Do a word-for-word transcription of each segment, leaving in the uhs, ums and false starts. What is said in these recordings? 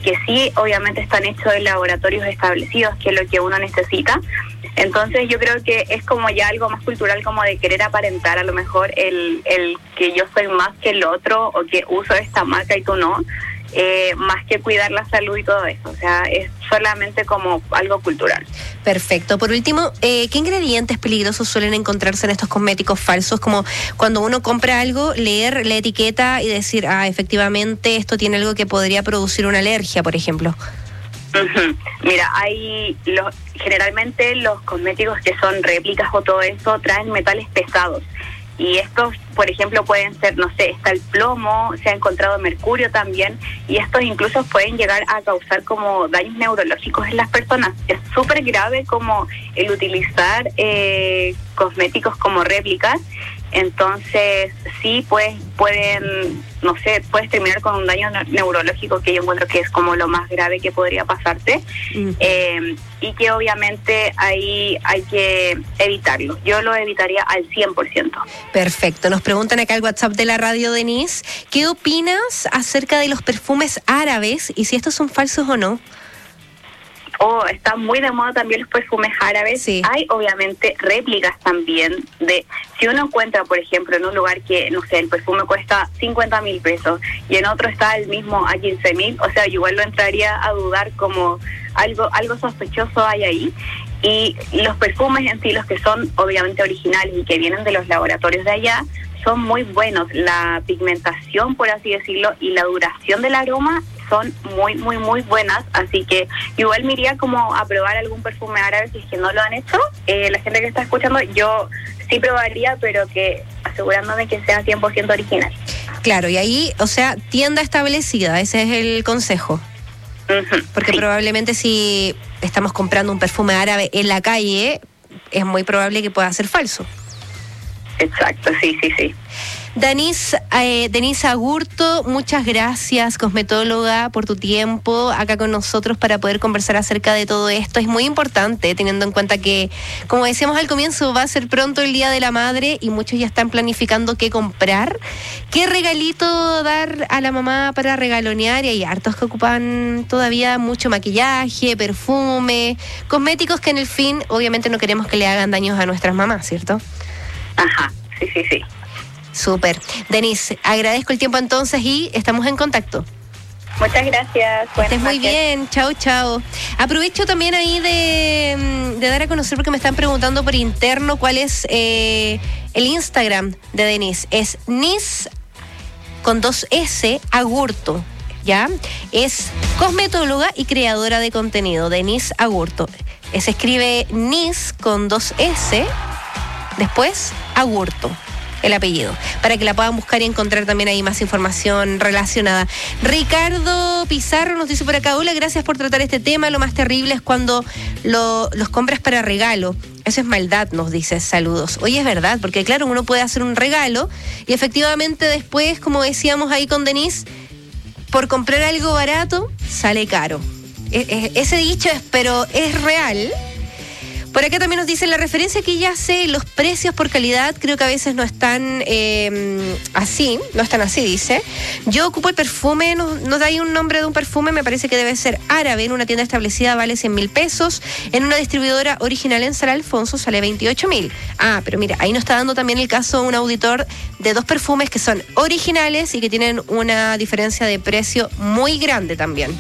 que sí obviamente están hechos en laboratorios establecidos, que es lo que uno necesita. Entonces yo creo que es como ya algo más cultural, como de querer aparentar a lo mejor el, el que yo soy más que el otro, o que uso esta marca y tú no, eh, más que cuidar la salud y todo eso. O sea, es solamente como algo cultural. Perfecto. Por último, eh, ¿qué ingredientes peligrosos suelen encontrarse en estos cosméticos falsos? Como cuando uno compra algo, leer la etiqueta y decir, ah, efectivamente esto tiene algo que podría producir una alergia, por ejemplo. Uh-huh. Mira, hay los, generalmente los cosméticos que son réplicas o todo eso traen metales pesados. Y estos, por ejemplo, pueden ser, no sé, está el plomo, se ha encontrado mercurio también, y estos incluso pueden llegar a causar como daños neurológicos en las personas. Es súper grave como el utilizar eh, cosméticos como réplicas. Entonces, sí, pues pueden, no sé, puedes terminar con un daño neurológico, que yo encuentro que es como lo más grave que podría pasarte. Uh-huh. eh, y que obviamente ahí hay que evitarlo. Yo lo evitaría al cien por ciento. Perfecto. Nos preguntan acá al WhatsApp de la radio, Denise, ¿qué opinas acerca de los perfumes árabes y si estos son falsos o no? Oh, está muy de moda también los perfumes árabes. Sí. Hay obviamente réplicas también de, si uno encuentra, por ejemplo, en un lugar que, no sé, el perfume cuesta cincuenta mil pesos y en otro está el mismo a quince mil, o sea, igual lo entraría a dudar, como algo, algo sospechoso hay ahí. Y los perfumes en sí, los que son obviamente originales y que vienen de los laboratorios de allá, son muy buenos. La pigmentación, por así decirlo, y la duración del aroma son muy, muy, muy buenas. Así que igual me iría como a probar algún perfume árabe si es que no lo han hecho. Eh, la gente que está escuchando, yo sí probaría, pero que asegurándome que sea cien por ciento original. Claro, y ahí, o sea, tienda establecida, ese es el consejo. Uh-huh, Porque sí. Probablemente si estamos comprando un perfume árabe en la calle, es muy probable que pueda ser falso. Exacto, sí, sí, sí. Denise, eh, Denise Agurto, muchas gracias, cosmetóloga, por tu tiempo acá con nosotros para poder conversar acerca de todo esto. Es muy importante, teniendo en cuenta que, como decíamos al comienzo, va a ser pronto el Día de la Madre y muchos ya están planificando qué comprar, qué regalito dar a la mamá para regalonear, y hay hartos que ocupan todavía mucho maquillaje, perfume, cosméticos que en el fin, obviamente no queremos que le hagan daños a nuestras mamás, ¿cierto? Ajá, sí, sí, sí. Súper. Denise, agradezco el tiempo entonces y estamos en contacto. Muchas gracias. Que estés muy bien. Chao, chao. Aprovecho también ahí de, de dar a conocer, porque me están preguntando por interno cuál es eh, el Instagram de Denise. Es Nis con dos S Agurto, ¿ya? Es cosmetóloga y creadora de contenido, Denise Agurto. Se escribe Nis con dos S, después Agurto, el apellido, para que la puedan buscar y encontrar también ahí más información relacionada. Ricardo Pizarro nos dice por acá: hola, gracias por tratar este tema. Lo más terrible es cuando lo, los compras para regalo. Eso es maldad, nos dice. Saludos. Oye, es verdad, porque claro, uno puede hacer un regalo y efectivamente después, como decíamos ahí con Denise, por comprar algo barato sale caro. E- e- ese dicho es, pero es real. Por acá también nos dicen la referencia que ya sé, los precios por calidad creo que a veces no están eh, así, no están así, dice. Yo ocupo el perfume, no, no da ahí un nombre de un perfume, me parece que debe ser árabe, en una tienda establecida vale cien mil pesos, en una distribuidora original en San Alfonso sale veintiocho mil. Ah, pero mira, ahí nos está dando también el caso un auditor de dos perfumes que son originales y que tienen una diferencia de precio muy grande también.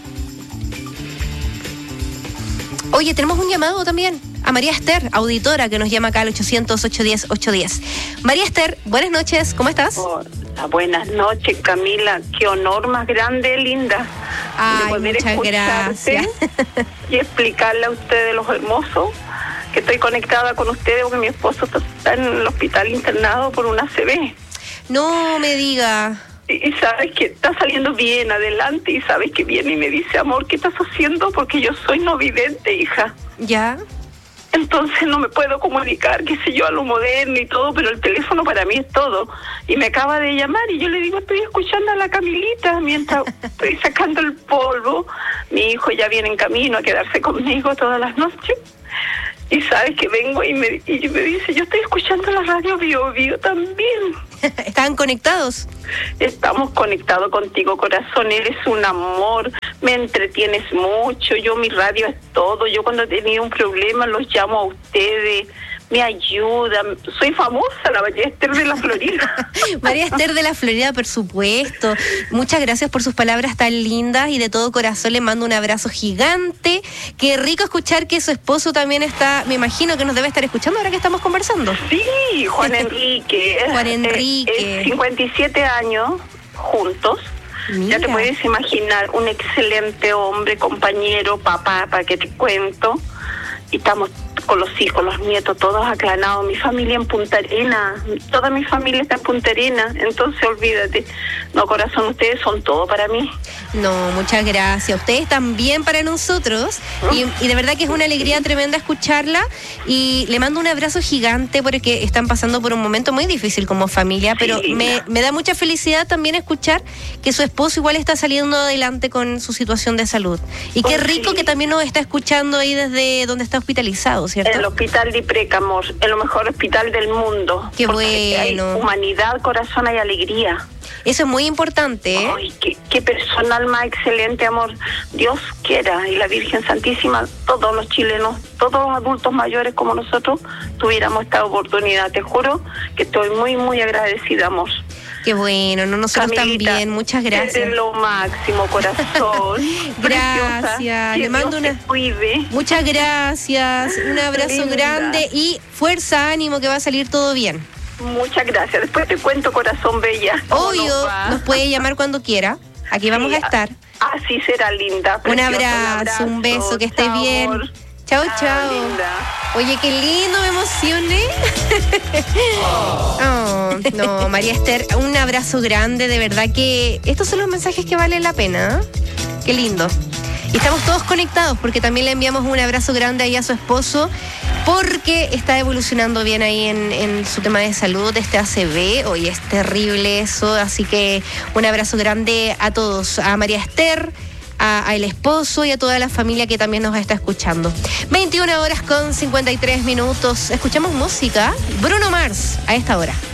Oye, tenemos un llamado también a María Esther, auditora, que nos llama acá al ochocientos, ochocientos diez, ochocientos diez. María Esther, buenas noches, ¿cómo estás? Hola, buenas noches, Camila. Qué honor más grande, linda. Ay, de poder muchas gracias. Y explicarle a ustedes lo hermoso que estoy conectada con ustedes, porque mi esposo está en el hospital internado por una A C V. No me diga. Y, y sabes que está saliendo bien adelante, y sabes que viene y me dice: amor, ¿qué estás haciendo? Porque yo soy no vidente, hija. ¿Ya? Entonces no me puedo comunicar, qué sé yo, a lo moderno y todo, pero el teléfono para mí es todo. Y me acaba de llamar y yo le digo: estoy escuchando a la Camilita mientras estoy sacando el polvo. Mi hijo ya viene en camino a quedarse conmigo todas las noches. Y sabes que vengo y me, y me dice, yo estoy escuchando la radio Bio Bio también. ¿Están conectados? Estamos conectados contigo, corazón. Eres un amor, me entretienes mucho. Yo, mi radio es todo. Yo cuando he tenido un problema los llamo a ustedes. Me ayudan. Soy famosa, la María Esther de la Florida. María Esther de la Florida, por supuesto. Muchas gracias por sus palabras tan lindas y de todo corazón le mando un abrazo gigante. Qué rico escuchar que su esposo también está, me imagino que nos debe estar escuchando ahora que estamos conversando. Sí, Juan Enrique. Juan Enrique. Es, es cincuenta y siete años juntos. Mira. Ya te puedes imaginar, un excelente hombre, compañero, papá, para que te cuento. Y estamos con los hijos, los nietos, todos aclanados. Mi familia en Punta Arenas, toda mi familia está en Punta Arenas. Entonces, olvídate. No, corazón, ustedes son todo para mí. No, muchas gracias. Ustedes también para nosotros. ¿Mm? Y, y de verdad que es una alegría tremenda escucharla. Y le mando un abrazo gigante porque están pasando por un momento muy difícil como familia. Pero sí, me, me da mucha felicidad también escuchar que su esposo igual está saliendo adelante con su situación de salud. Y qué rico sí. que también nos está escuchando ahí desde donde está hospitalizado, ¿cierto? El hospital de Ipreca, amor, el mejor hospital del mundo. Qué bueno. Hay humanidad, corazón, hay alegría. Eso es muy importante, ¿eh? Ay, qué, qué personal más excelente, amor. Dios quiera, y la Virgen Santísima, todos los chilenos, todos los adultos mayores como nosotros, tuviéramos esta oportunidad. Te juro que estoy muy, muy agradecida, amor. Qué bueno, no nosotros Camilita, también, muchas gracias. Es lo máximo, corazón. Gracias, le mando una. Cuide. Muchas gracias, un abrazo Linda. grande y fuerza, ánimo, que va a salir todo bien. Muchas gracias, después te cuento, corazón bella. Obvio, nos, nos puede llamar cuando quiera, aquí vamos sí, a estar. Así será, linda. Un abrazo, un abrazo, un beso, que estés bien. Amor. Chao, chao. Ah, linda. Oye, qué lindo, me emocioné. Oh, no, María Esther, un abrazo grande, de verdad que estos son los mensajes que valen la pena. ¿Eh? Qué lindo. Y estamos todos conectados porque también le enviamos un abrazo grande ahí a su esposo porque está evolucionando bien ahí en, en su tema de salud, este A C V. Hoy es terrible eso, así que un abrazo grande a todos, a María Esther, a, a el esposo y a toda la familia que también nos está escuchando. veintiuna horas con cincuenta y tres minutos. Escuchamos música. Bruno Mars a esta hora.